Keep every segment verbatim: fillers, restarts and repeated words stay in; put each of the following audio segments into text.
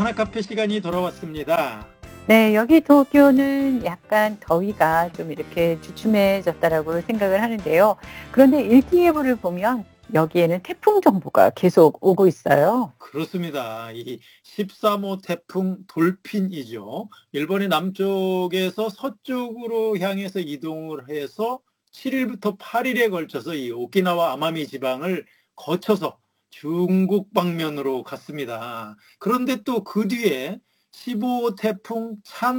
하나카페 시간이 돌아왔습니다. 네. 여기 도쿄는 약간 더위가 좀 이렇게 주춤해졌다라고 생각을 하는데요. 그런데 일기예보를 보면 여기에는 태풍 정보가 계속 오고 있어요. 그렇습니다. 이 십삼 호 태풍 돌핀이죠. 일본의 남쪽에서 서쪽으로 향해서 이동을 해서 칠 일부터 팔 일에 걸쳐서 이 오키나와 아마미 지방을 거쳐서 중국 방면으로 갔습니다. 그런데 또 그 뒤에 십오 호 태풍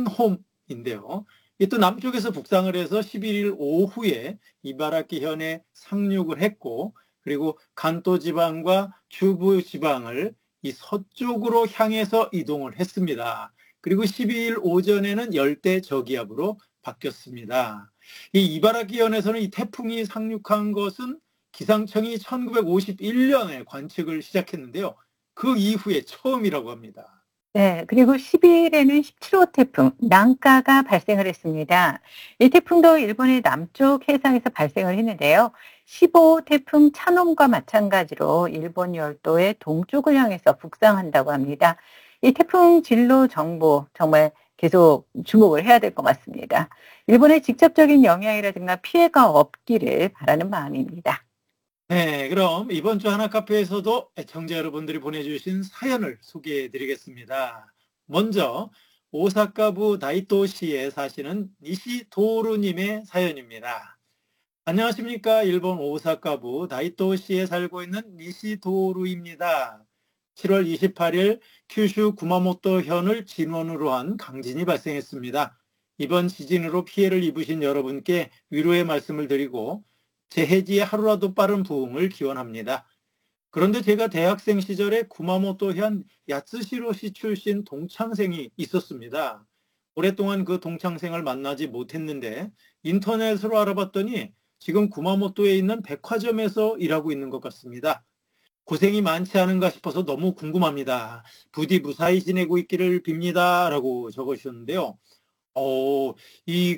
찬홈인데요. 이 또 남쪽에서 북상을 해서 십일 일 오후에 이바라키현에 상륙을 했고, 그리고 간토 지방과 추부 지방을 이 서쪽으로 향해서 이동을 했습니다. 그리고 십이 일 오전에는 열대 저기압으로 바뀌었습니다. 이 이바라키현에서는 이 태풍이 상륙한 것은 기상청이 천구백오십일 년에 관측을 시작했는데요. 그 이후에 처음이라고 합니다. 네. 그리고 십이 일에는 십칠 호 태풍 난카가 발생을 했습니다. 이 태풍도 일본의 남쪽 해상에서 발생을 했는데요. 십오 호 태풍 찬홈과 마찬가지로 일본 열도의 동쪽을 향해서 북상한다고 합니다. 이 태풍 진로 정보 정말 계속 주목을 해야 될 것 같습니다. 일본에 직접적인 영향이라든가 피해가 없기를 바라는 마음입니다. 네, 그럼 이번 주 하나카페에서도 애청자 여러분들이 보내주신 사연을 소개해 드리겠습니다. 먼저 오사카부 다이토시에 사시는 니시도루님의 사연입니다. 안녕하십니까. 일본 오사카부 다이토시에 살고 있는 니시도루입니다. 칠월 이십팔일 큐슈 구마모토현을 진원으로 한 강진이 발생했습니다. 이번 지진으로 피해를 입으신 여러분께 위로의 말씀을 드리고 재해지의 하루라도 빠른 부흥을 기원합니다. 그런데 제가 대학생 시절에 구마모토현 야츠시로시 출신 동창생이 있었습니다. 오랫동안 그 동창생을 만나지 못했는데 인터넷으로 알아봤더니 지금 구마모토에 있는 백화점에서 일하고 있는 것 같습니다. 고생이 많지 않은가 싶어서 너무 궁금합니다. 부디 무사히 지내고 있기를 빕니다. 라고 적으셨는데요. 어, 이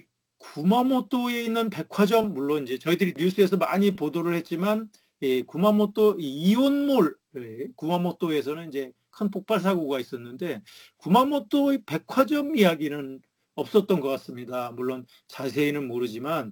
구마모토에 있는 백화점, 물론 이제 저희들이 뉴스에서 많이 보도를 했지만, 이 구마모토 이 이온몰, 예, 구마모토에서는 이제 큰 폭발 사고가 있었는데, 구마모토의 백화점 이야기는 없었던 것 같습니다. 물론 자세히는 모르지만,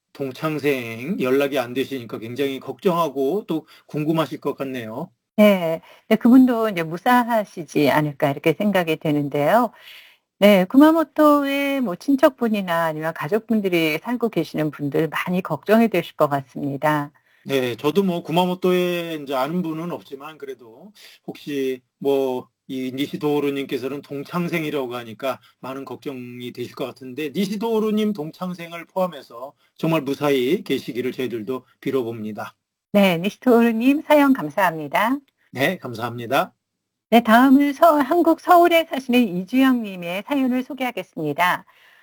동창생 연락이 안 되시니까 굉장히 걱정하고 또 궁금하실 것 같네요. 네. 네, 그분도 이제 무사하시지 않을까 이렇게 생각이 되는데요. 네. 구마모토에 뭐 친척분이나 아니면 가족분들이 살고 계시는 분들 많이 걱정이 되실 것 같습니다. 네, 저도 뭐 구마모토에 이제 아는 분은 없지만 그래도 혹시 뭐 이 니시도우루님께서는 동창생이라고 하니까 많은 걱정이 되실 것 같은데 니시도우루님 동창생을 포함해서 정말 무사히 계시기를 저희들도 빌어봅니다. 네. 니스토르님 사연 감사합니다. 네, 감사합니다. 네. 다음은 서 한국 서울에 사시는 이주영 님의 사연을 소개하겠습니다.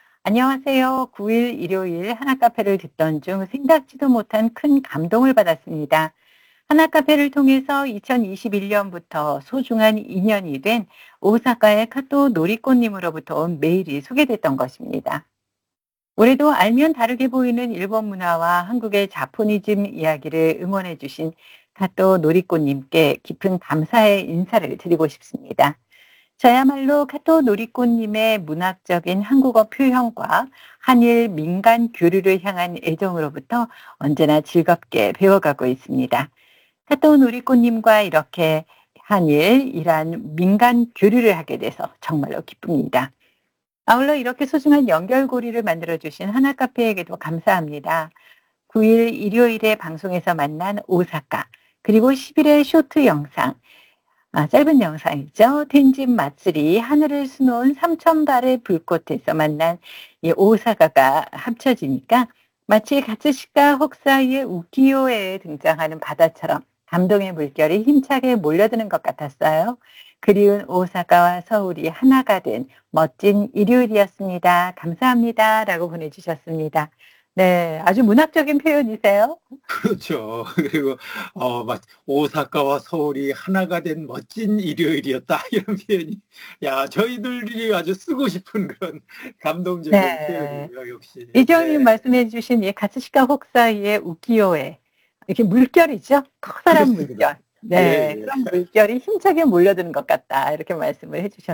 안녕하세요. 구 일 일요일 하나카페를 듣던 중 생각지도 못한 큰 감동을 받았습니다. 하나카페를 통해서 이천이십일 년부터 소중한 인연이 된 오사카의 카토 노리코님으로부터 온 메일이 소개됐던 것입니다. 올해도 알면 다르게 보이는 일본 문화와 한국의 자포니즘 이야기를 응원해 주신 카토 노리코님께 깊은 감사의 인사를 드리고 싶습니다. 저야말로 카토 노리코님의 문학적인 한국어 표현과 한일 민간 교류를 향한 애정으로부터 언제나 즐겁게 배워가고 있습니다. 카토 노리코님과 이렇게 한일, 이란 민간 교류를 하게 돼서 정말로 기쁩니다. 아울러 이렇게 소중한 연결고리를 만들어주신 하나카페에게도 감사합니다. 구 일 일요일에 방송에서 만난 오사카, 그리고 십 일의 쇼트 영상, 아, 짧은 영상이죠. 텐진 마쓰리, 하늘을 수놓은 삼천 발의 불꽃에서 만난 이 오사카가 합쳐지니까 마치 가츠시카 홋카이의 우키요에 등장하는 바다처럼 감동의 물결이 힘차게 몰려드는 것 같았어요. 그리운 오사카와 서울이 하나가 된 멋진 일요일이었습니다. 감사합니다. 라고 보내주셨습니다. 네, 아주 문학적인 표현이세요. 그렇죠. 그리고 어, 막 오사카와 서울이 하나가 된 멋진 일요일이었다 이런 표현이 야 저희들이 아주 쓰고 싶은 그런 감동적인 네. 표현이에요, 역시. 이정님 네, 말씀해 주신 이 가츠시카 홋카이의 우키요에 이렇게 물결이죠. 커다란 그렇습니다. 물결. 예, 네. 예. 그런 물결이 힘차게 몰려드는 것 같다. 이렇게 말씀을 해 주셨습니다.